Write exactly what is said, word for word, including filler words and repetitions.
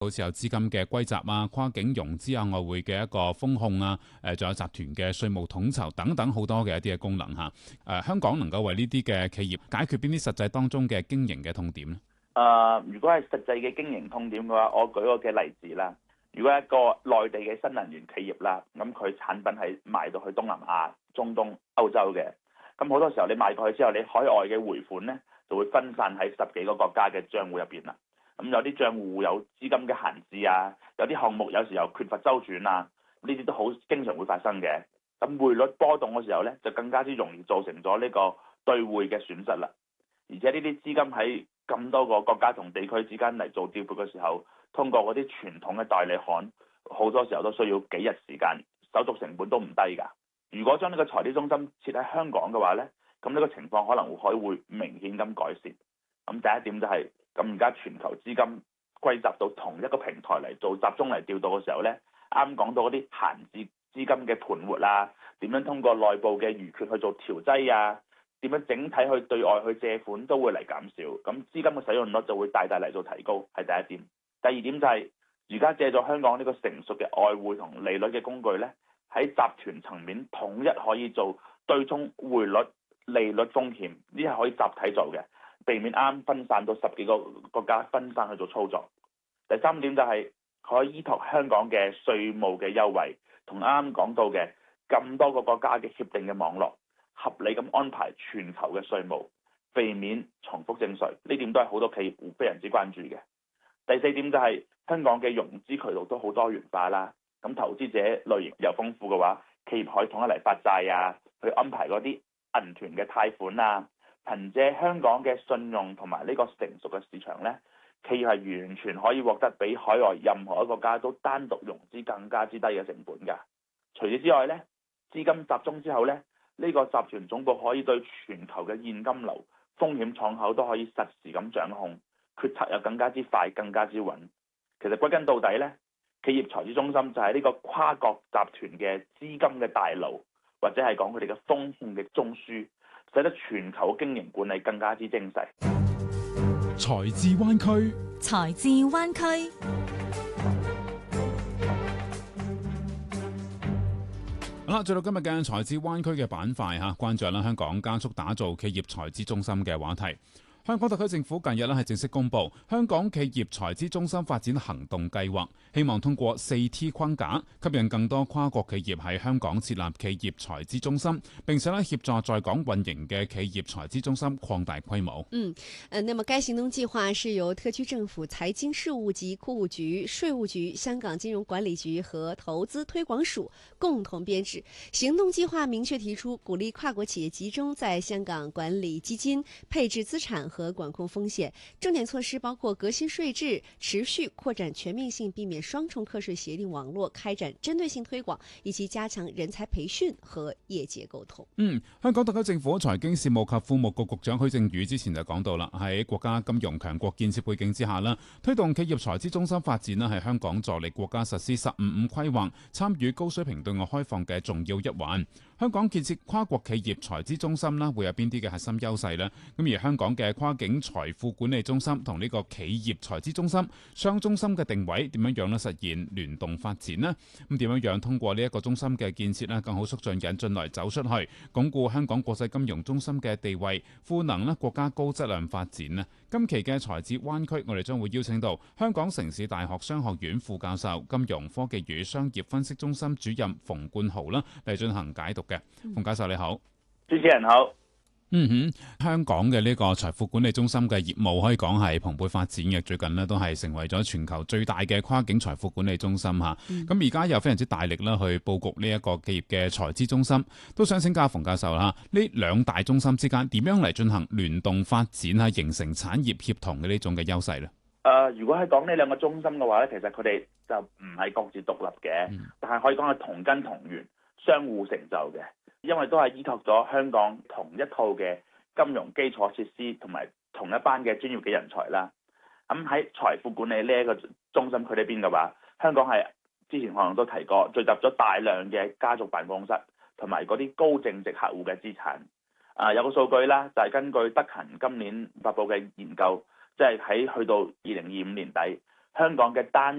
好似有資金嘅歸集啊、跨境融資啊、外匯嘅一個風控啊、誒仲有集團嘅稅務統籌等等好多嘅一啲嘅功能嚇。誒香港能夠為呢啲嘅企業解決邊啲實際當中嘅經營嘅痛點咧？ 誒、呃，如果係實際嘅經營痛點嘅話，我舉個嘅例子啦。如果一個內地嘅新能源企業啦，咁佢產品係賣到去東南亞、中東、歐洲嘅，咁好多時候你賣過去之後，你海外嘅回款咧就會分散喺十幾個國家嘅帳戶入邊啦。咁有啲帳戶有資金嘅閒置啊，有啲項目有時候缺乏周轉啊，呢啲都好經常會發生嘅。咁匯率波動嘅時候咧，就更加之容易造成咗呢個兌匯嘅損失啦。而且呢啲資金喺咁多個國家同地區之間嚟做調撥嘅時候，通過嗰啲傳統嘅代理行，好多時候都需要幾日時間，手續成本都唔低㗎。如果將呢個財資中心設喺香港嘅話呢，咁呢個情況可能會可以會明顯咁改善。咁第一點就係、是，咁而家全球資金歸集到同一個平台嚟做集中嚟調度嘅時候呢，啱講到嗰啲閒置資金嘅盤活啊，點樣通過內部嘅餘缺去做調劑啊，點樣整體去對外去借款都會嚟減少，咁資金嘅使用率就會大大嚟做提高，係第一點。第二點就係而家借咗香港呢個成熟嘅外匯同利率嘅工具呢，喺集團層面統一可以做對沖匯率、利率風險，呢係可以集體做嘅，避免啱分散到十幾個國家分散去做操作。第三點就係可以依託香港嘅稅務嘅優惠，同啱啱講到嘅咁多個國家嘅協定嘅網絡，合理咁安排全球嘅稅務，避免重複徵稅，呢點都係好多企業非常之關注嘅。第四點就係香港嘅融資渠道都好多元化啦，咁投資者類型又豐富嘅話，企業可以統一嚟發債啊，去安排嗰啲銀團嘅貸款啊，憑借香港嘅信用同埋呢個成熟嘅市場呢，企業係完全可以獲得比海外任何一個國家都單獨融資更加之低嘅成本㗎。除此之外呢，資金集中之後呢，呢個集團總部可以對全球嘅現金流、風險敞口都可以實時咁掌控，決策又更加之快、更加之穩。其實歸根到底呢，企業財資中心就係呢個跨國集團嘅資金嘅大腦，或者係講佢哋嘅風控嘅中樞，使得全球經營管理更加之精細。 財智灣區， 財智灣區。 好啦，最到今日嘅財智灣區嘅板塊嚇，關注啦香港加速打造企業財資中心嘅話題。香港特區政府近日咧係正式公布香港企業財資中心發展行動計劃，希望通過四 T 框架吸引更多跨國企業喺香港設立企業財資中心，並且咧協助在港運營嘅企業財資中心擴大規模。 嗯，呃，那麼該行動計劃是由特區政府財經事務及庫務局、稅務局、香港金融管理局和投資推廣署共同編制。行動計劃明確提出，鼓勵跨國企業集中在香港管理基金、配置資產和管控風險。重點措施包括革新稅制、持續擴展全面性避免雙重課稅協定網絡、開展針對性推廣，以及加強人才培訓和業界溝通。 嗯，香港特區政府財經事務及庫務局局長許正宇之前就講到啦，喺國家金融強國建設背景之下啦，推動企業財資中心發展啦，係香港助力國家實施十五五規劃、參與高水平對外開放嘅重要一環。香港建設跨國企業財資中心啦，會有邊啲嘅核心優勢呢？咁而香港嘅跨境財富管理中心同呢個企業財資中心雙中心嘅定位點樣樣咧實現聯動發展呢？咁點樣樣通過呢一個中心嘅建設咧，更好促進引進來走出去，鞏固香港國際金融中心嘅地位，賦能咧國家高質量發展呢？今期嘅財智灣區，我哋將會邀請到香港城市大學商學院副教授、金融科技與商業分析中心主任馮冠豪啦嚟進行解讀嘅。馮教授你好。 主持人好。 嗯哼，香港嘅呢個財富管理中心嘅業務可以講係蓬勃發展嘅，最近呢都係成為咗全球最大嘅跨境財富管理中心嚇。咁而家又非常之大力啦，去佈局呢一個企業嘅財資中心，都想請教馮教授啦，呢兩大中心之間點樣嚟進行聯動發展啊，形成產業協同嘅呢種嘅優勢咧？ 誒、呃，如果係講呢兩個中心嘅話咧，其實佢哋就唔係各自獨立嘅，嗯、但係可以講係同根同源、相互成就嘅。因為都係依託咗香港同一套嘅金融基礎設施同埋同一班嘅專業嘅人才啦。咁喺財富管理呢一個中心佢呢邊嘅話，香港係之前可能都提過，聚集咗大量嘅家族辦公室同埋嗰啲高淨值客戶嘅資產。啊，有個數據啦，就係、是、根據德勤今年發布嘅研究，即係喺去到二零二五年底， 香港嘅單